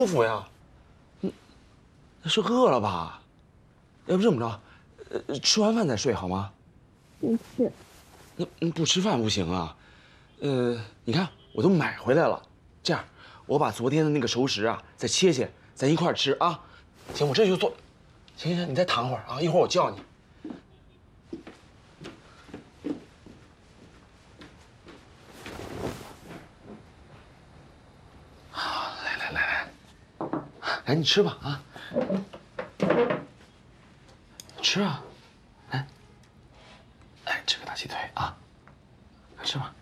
舒服呀。那是饿了吧？要不这么着，吃完饭再睡好吗？ 不是。 那不吃饭不行啊。你看我都买回来了，这样，我把昨天的那个熟食啊再切切，咱一块儿吃啊。行，我这就做。行行，你再躺会儿啊，一会儿我叫你。好，来，你吃吧啊。吃啊，来，吃个大鸡腿啊，快吃吧。